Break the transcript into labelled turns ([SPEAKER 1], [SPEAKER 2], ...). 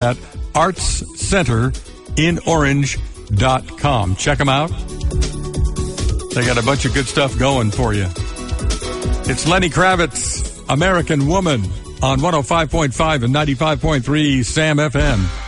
[SPEAKER 1] at artscenterinorange.com. Check them out. They got a bunch of good stuff going for you. It's Lenny Kravitz, American Woman, on 105.5 and 95.3 Sam FM.